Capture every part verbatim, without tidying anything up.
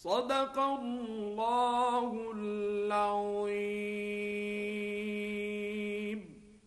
صدق الله العظيم.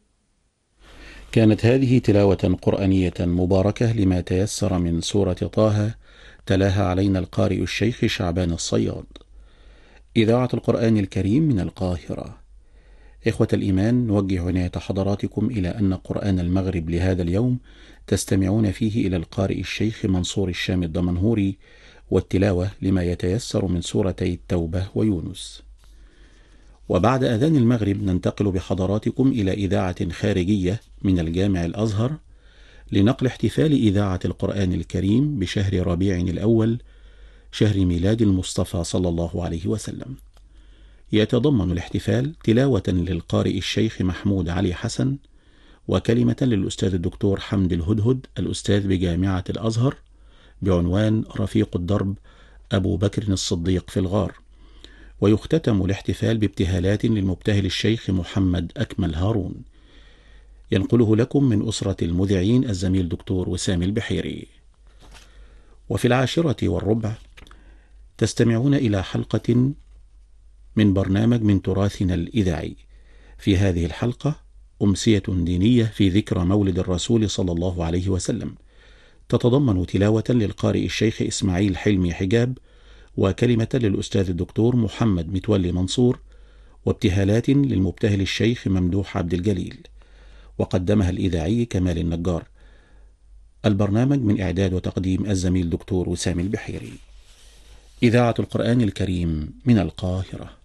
كانت هذه تلاوة قرآنية مباركة لما تيسر من سورة طه، تلاها علينا القارئ الشيخ شعبان الصياد. إذاعة القرآن الكريم من القاهرة. إخوة الإيمان، نوجه عناية حضراتكم إلى أن قرآن المغرب لهذا اليوم تستمعون فيه إلى القارئ الشيخ منصور الشام الدمنهوري، والتلاوة لما يتيسر من سورتي التوبة ويونس. وبعد أذان المغرب ننتقل بحضراتكم إلى إذاعة خارجية من الجامع الأزهر لنقل احتفال إذاعة القرآن الكريم بشهر ربيع الأول، شهر ميلاد المصطفى صلى الله عليه وسلم. يتضمن الاحتفال تلاوة للقارئ الشيخ محمود علي حسن، وكلمة للأستاذ الدكتور حمد الهدهد الأستاذ بجامعة الأزهر بعنوان رفيق الدرب أبو بكر الصديق في الغار. ويختتم الاحتفال بابتهالات للمبتهل الشيخ محمد أكمل هارون. ينقله لكم من أسرة المذيعين الزميل دكتور وسام البحيري. وفي العاشرة والربع تستمعون إلى حلقة من برنامج من تراثنا الإذاعي. في هذه الحلقة أمسية دينية في ذكرى مولد الرسول صلى الله عليه وسلم، تتضمن تلاوة للقارئ الشيخ إسماعيل حلمي حجاب، وكلمة للأستاذ الدكتور محمد متولي منصور، وابتهالات للمبتهل الشيخ ممدوح عبد الجليل، وقدمها الإذاعي كمال النجار. البرنامج من إعداد وتقديم الزميل دكتور وسام البحيري. إذاعة القرآن الكريم من القاهرة.